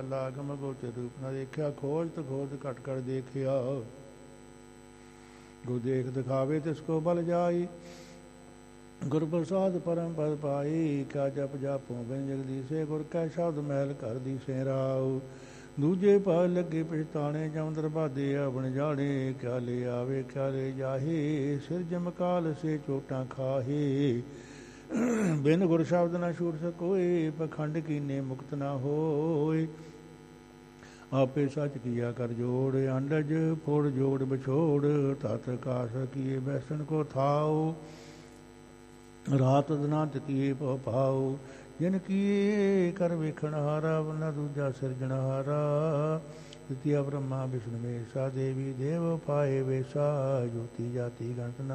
ਲਾਗਮ ਗੋਚਰ ਰੂਪ ਨਾ ਦੇਖਿਆ, ਖੋਜ ਤੇ ਖੋਜ ਘਟ ਘਟ ਦੇਖਿਆ। ਗੁਰ ਦੇਖ ਦਿਖਾਵੇ ਤਿਸ ਕੋ ਬਲ ਜਾਈ, ਗੁਰ ਪ੍ਰਸਾਦ ਪਰਮ ਪਦ ਪਾਈ। ਕਿਆ ਜਪ ਜਾਪੋ ਬਿਨ ਜਗਦੀਸੇ, ਗੁਰ ਕੈ ਸ਼ਬਦ ਮਹਿਲ ਕਰ ਦੀਸੇ ਰਾਉ। ਦੂਜੇ ਪਾਲ ਲੱਗੇ ਪਛਤਾਣੇ, ਜਮ ਦਰਬਾਦੇ ਆਵਣ ਜਾਣੇ। ਕਿਆ ਲੈ ਆਵੇ ਕਿਆ ਲੈ ਜਾਹੇ, ਸਿਰ ਜਮਕਾਲ ਸੇ ਚੋਟਾਂ ਖਾਹੇ। ਬਿਨ ਗੁਰ ਸ਼ਬਦ ਨਾ ਛੂਟ ਸਕੋਏ, ਪਖੰਡ ਕੀਨੇ ਮੁਕਤ ਨਾ ਹੋਏ। ਆਪੇ ਸੱਚ ਕੀਆ ਕਰ ਜੋੜ, ਅੰਡਜ ਫੋੜ ਜੋੜ ਵਿਛੋੜ। ਤਤ ਕਾਸ ਕੀਏ ਬੈਸਣ ਕੋ ਥਾਉ, ਰਾਤ ਦਿਨਾ ਤਿਤੀਏ ਭਉ ਭਾਉ। ਜਿਨ ਕੀਏ ਕਰ ਵੇਖਣ ਹਾਰਾ, ਨਾ ਦੂਜਾ ਸਿਰਜਣਹਾਰਾ। ਤ੍ਰਿਤੀਆ ਬ੍ਰਹਮਾ ਵਿਸ਼ਨੂੰ ਮਹੇਸ਼ਾ, ਦੇਵੀ ਦੇਵ ਪਾਏ ਵੇਸਾ। ਜੋਤੀ ਜਾਤੀ ਗਣਤ